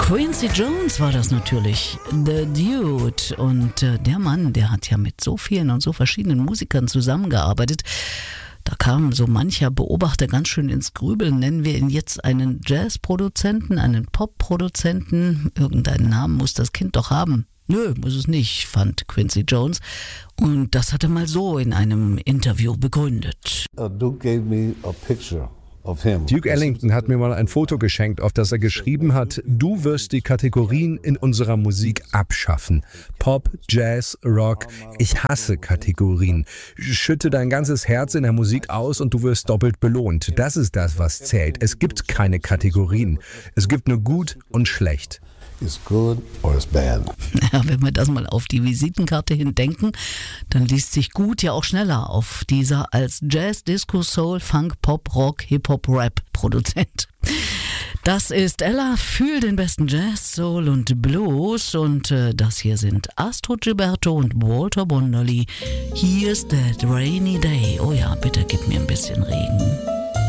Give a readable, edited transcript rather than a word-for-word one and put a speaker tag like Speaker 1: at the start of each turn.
Speaker 1: Quincy Jones war das natürlich, The Dude. Und der Mann, der hat ja mit so vielen und so verschiedenen Musikern zusammengearbeitet. Da kam so mancher Beobachter ganz schön ins Grübeln. Nennen wir ihn jetzt einen Jazzproduzenten, einen Popproduzenten. Irgendeinen Namen muss das Kind doch haben. Nö, muss es nicht, fand Quincy Jones. Und das hat er mal so in einem Interview begründet.
Speaker 2: Duke gave me a picture.
Speaker 3: Duke Ellington hat mir mal ein Foto geschenkt, auf das er geschrieben hat: Du wirst die Kategorien in unserer Musik abschaffen. Pop, Jazz, Rock. Ich hasse Kategorien. Schütte dein ganzes Herz in der Musik aus und du wirst doppelt belohnt. Das ist das, was zählt. Es gibt keine Kategorien. Es gibt nur gut und schlecht.
Speaker 2: It's good or it's bad.
Speaker 1: Ja, wenn wir das mal auf die Visitenkarte hin denken, dann liest sich gut ja auch schneller auf dieser als Jazz, Disco, Soul, Funk, Pop, Rock, Hip-Hop, Rap-Produzent. Das ist Ella, fühl den besten Jazz, Soul und Blues, und das hier sind Astrud Gilberto und Walter Wunderlich. Here's that rainy day. Oh ja, bitte gib mir ein bisschen Regen.